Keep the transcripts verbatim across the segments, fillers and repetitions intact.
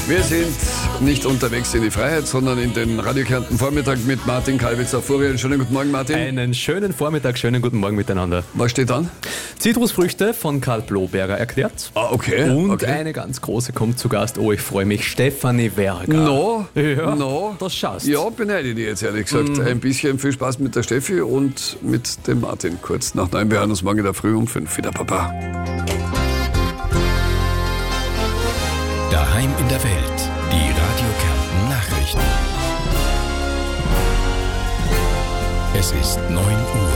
Wir sind nicht unterwegs in die Freiheit, sondern in den Radio Kärnten Vormittag mit Martin Kalbitz auf Furien. Schönen guten Morgen, Martin. Einen schönen Vormittag, schönen guten Morgen miteinander. Was steht an? Zitrusfrüchte von Karl Bloberger erklärt. Ah, okay. Und okay. eine ganz große kommt zu Gast. Oh, ich freue mich. Stefanie Werger. No, ja, no. Das schaust. Ja, beneide ich dich jetzt ehrlich gesagt. Mm. Ein bisschen viel Spaß mit der Steffi und mit dem Martin. Kurz nach neun. Wir hören uns morgen in der Früh um fünf wieder, Papa. Daheim in der Welt. Die Radio Kärnten Nachrichten. Es ist neun Uhr.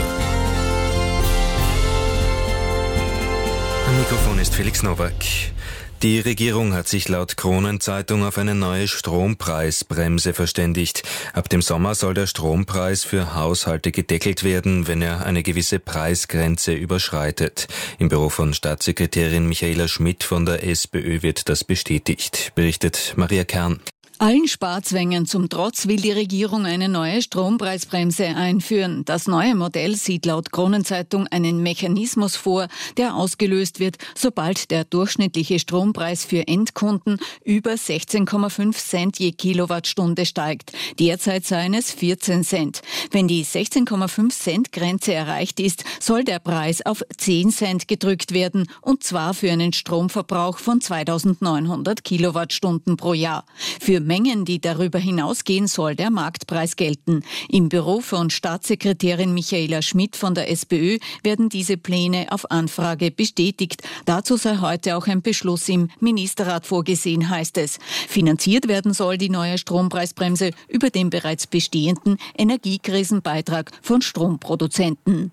Am Mikrofon ist Felix Nowak. Die Regierung hat sich laut Kronenzeitung auf eine neue Strompreisbremse verständigt. Ab dem Sommer soll der Strompreis für Haushalte gedeckelt werden, wenn er eine gewisse Preisgrenze überschreitet. Im Büro von Staatssekretärin Michaela Schmidt von der SPÖ wird das bestätigt, berichtet Maria Kern. Allen Sparzwängen zum Trotz will die Regierung eine neue Strompreisbremse einführen. Das neue Modell sieht laut Kronenzeitung einen Mechanismus vor, der ausgelöst wird, sobald der durchschnittliche Strompreis für Endkunden über sechzehn Komma fünf Cent je Kilowattstunde steigt. Derzeit seien es vierzehn Cent. Wenn die sechzehn Komma fünf Cent Grenze erreicht ist, soll der Preis auf zehn Cent gedrückt werden, und zwar für einen Stromverbrauch von zweitausendneunhundert Kilowattstunden pro Jahr. Für Mengen, die darüber hinausgehen, soll der Marktpreis gelten. Im Büro von Staatssekretärin Michaela Schmidt von der SPÖ werden diese Pläne auf Anfrage bestätigt. Dazu sei heute auch ein Beschluss im Ministerrat vorgesehen, heißt es. Finanziert werden soll die neue Strompreisbremse über den bereits bestehenden Energiekrisenbeitrag von Stromproduzenten.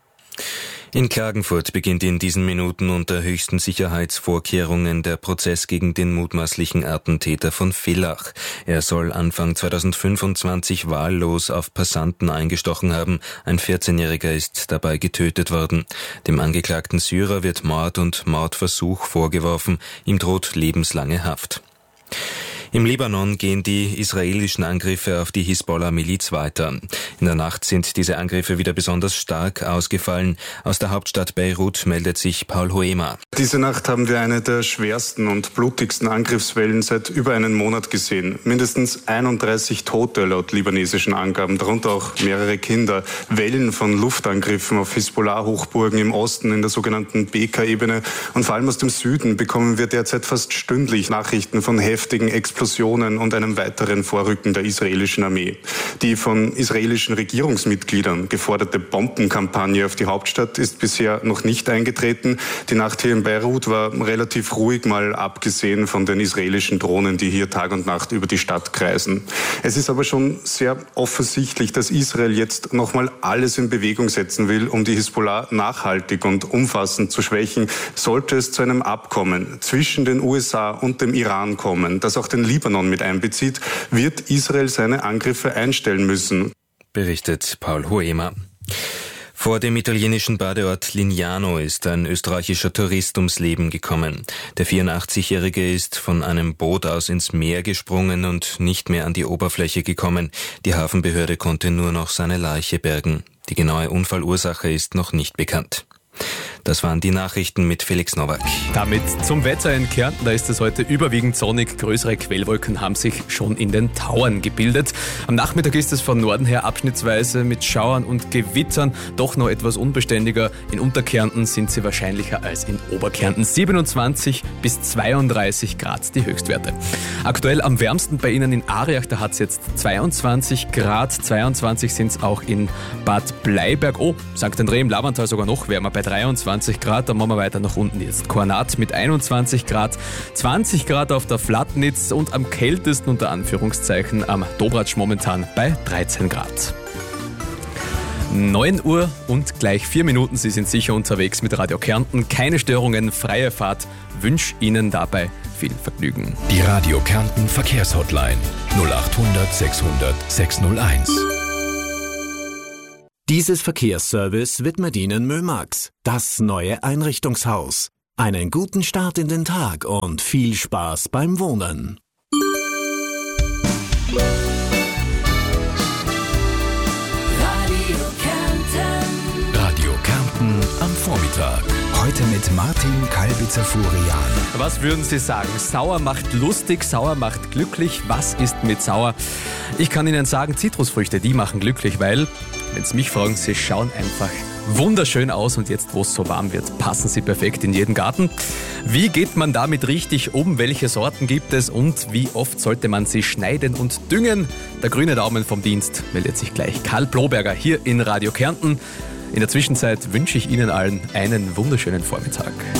In Klagenfurt beginnt in diesen Minuten unter höchsten Sicherheitsvorkehrungen der Prozess gegen den mutmaßlichen Attentäter von Villach. Er soll Anfang zweitausendfünfundzwanzig wahllos auf Passanten eingestochen haben. Ein vierzehnjähriger ist dabei getötet worden. Dem angeklagten Syrer wird Mord und Mordversuch vorgeworfen. Ihm droht lebenslange Haft. Im Libanon gehen die israelischen Angriffe auf die Hisbollah-Miliz weiter. In der Nacht sind diese Angriffe wieder besonders stark ausgefallen. Aus der Hauptstadt Beirut meldet sich Paul Hoema. Diese Nacht haben wir eine der schwersten und blutigsten Angriffswellen seit über einem Monat gesehen. Mindestens einunddreißig Tote laut libanesischen Angaben, darunter auch mehrere Kinder. Wellen von Luftangriffen auf Hisbollah-Hochburgen im Osten in der sogenannten Beka-Ebene. Und vor allem aus dem Süden bekommen wir derzeit fast stündlich Nachrichten von heftigen Explosionen und einem weiteren Vorrücken der israelischen Armee. Die von israelischen Regierungsmitgliedern geforderte Bombenkampagne auf die Hauptstadt ist bisher noch nicht eingetreten. Die Nacht hier in Beirut war relativ ruhig, mal abgesehen von den israelischen Drohnen, die hier Tag und Nacht über die Stadt kreisen. Es ist aber schon sehr offensichtlich, dass Israel jetzt nochmal alles in Bewegung setzen will, um die Hisbollah nachhaltig und umfassend zu schwächen. Sollte es zu einem Abkommen zwischen den U S A und dem Iran kommen, das auch den Libanon mit einbezieht, wird Israel seine Angriffe einstellen müssen. Berichtet Paul Hoema. Vor dem italienischen Badeort Lignano ist ein österreichischer Tourist ums Leben gekommen. Der vierundachtzig-Jährige ist von einem Boot aus ins Meer gesprungen und nicht mehr an die Oberfläche gekommen. Die Hafenbehörde konnte nur noch seine Leiche bergen. Die genaue Unfallursache ist noch nicht bekannt. Das waren die Nachrichten mit Felix Nowak. Damit zum Wetter in Kärnten. Da ist es heute überwiegend sonnig. Größere Quellwolken haben sich schon in den Tauern gebildet. Am Nachmittag ist es von Norden her abschnittsweise mit Schauern und Gewittern doch noch etwas unbeständiger. In Unterkärnten sind sie wahrscheinlicher als in Oberkärnten. siebenundzwanzig bis zweiunddreißig Grad die Höchstwerte. Aktuell am wärmsten bei Ihnen in Ariach, da hat es jetzt zweiundzwanzig Grad. zweiundzwanzig sind es auch in Bad Bleiberg. Oh, Sankt André im Lavantal sogar noch wärmer bei dreiundzwanzig Grad. Dann machen wir weiter nach unten jetzt. Kornat mit einundzwanzig Grad, zwanzig Grad auf der Flatnitz und am kältesten unter Anführungszeichen am Dobratsch momentan bei dreizehn Grad. neun Uhr und gleich vier Minuten. Sie sind sicher unterwegs mit Radio Kärnten. Keine Störungen, freie Fahrt. Wünsche Ihnen dabei viel Vergnügen. Die Radio Kärnten Verkehrshotline null achthundert sechshundert sechshunderteins. Dieses Verkehrsservice widmet Ihnen Mömax, das neue Einrichtungshaus. Einen guten Start in den Tag und viel Spaß beim Wohnen. Radio Kärnten am Vormittag. Heute mit Martin Kalbitzer-Furian. Was würden Sie sagen? Sauer macht lustig, sauer macht glücklich. Was ist mit sauer? Ich kann Ihnen sagen, Zitrusfrüchte, die machen glücklich, weil, wenn Sie mich fragen, sie schauen einfach wunderschön aus und jetzt, wo es so warm wird, passen sie perfekt in jeden Garten. Wie geht man damit richtig um? Welche Sorten gibt es und wie oft sollte man sie schneiden und düngen? Der grüne Daumen vom Dienst meldet sich gleich. Karl Bloberger hier in Radio Kärnten. In der Zwischenzeit wünsche ich Ihnen allen einen wunderschönen Vormittag.